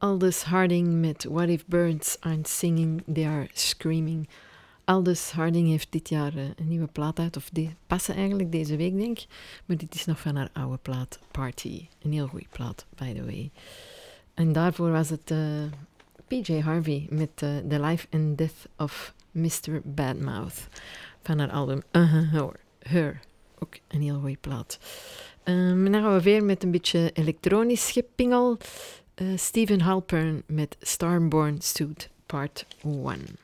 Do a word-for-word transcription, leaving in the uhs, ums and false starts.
Aldous Harding met What If Birds Aren't Singing, They Are Screaming. Aldous Harding heeft dit jaar uh, een nieuwe plaat uit, of die passen eigenlijk deze week, denk ik. Maar dit is nog van haar oude plaat, Party. Een heel goede plaat, by the way. En daarvoor was het uh, P J Harvey met uh, The Life and Death of mister Badmouth. Van haar album uh-huh, Her. Ook een heel goede plaat. Um, dan gaan we weer met een beetje elektronisch gepingel. Uh, Stephen Halpern met Starborn Suit Part one.